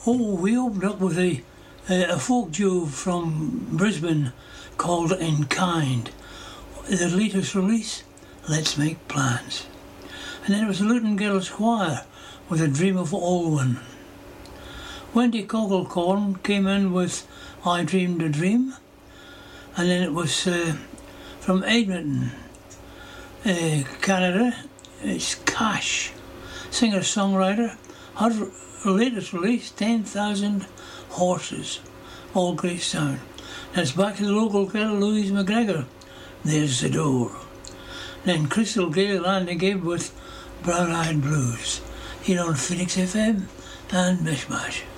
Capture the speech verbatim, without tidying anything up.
Oh, we opened up with a, uh, a folk duo from Brisbane called In Kind. Their latest release, Let's Make Plans. And then it was the Luton Girls Choir with A Dream of Alwyn. Wendy Cogglecorn came in with I Dreamed a Dream. And then it was uh, from Edmonton, uh, Canada, it's Cash, singer-songwriter. Her latest release, ten thousand Horses, all great sound. And it's back to the local girl, Louise McGregor. There's the Door. Then Crystal Gale and Andy Gibb with Brown Eyed Blues, here on Phoenix F M and Mishmash.